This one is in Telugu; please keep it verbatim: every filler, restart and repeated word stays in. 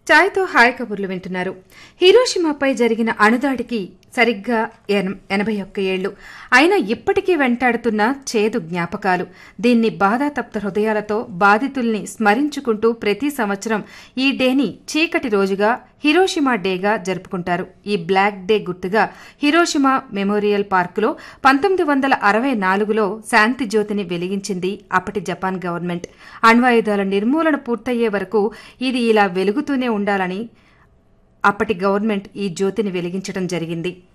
ఛాయ్తో హాయ్ కబుర్లు వింటున్నారు. హిరోషిమాపై జరిగిన అణుదాడికి సరిగ్గా ఎనభై ఒక్క ఏళ్లు అయినా ఇప్పటికీ వెంటాడుతున్న చేదు జ్ఞాపకాలు. దీన్ని బాధాతప్త హృదయాలతో బాధితుల్ని స్మరించుకుంటూ ప్రతి సంవత్సరం ఈ డేని చీకటి రోజుగా హిరోషిమా డేగా జరుపుకుంటారు. ఈ బ్లాక్ డే గుర్తుగా హిరోషిమా మెమోరియల్ పార్కులో పంతొమ్మిది వందల అరవై నాలుగులో శాంతి జ్యోతిని వెలిగించింది అప్పటి జపాన్ గవర్నమెంట్. అణ్వాయుధాల నిర్మూలన పూర్తయ్యే వరకు ఇది ఇలా వెలుగుతూనే ఉండాలని అప్పటి గవర్నమెంట్ ఈ జ్యోతిని వెలిగించడం జరిగింది.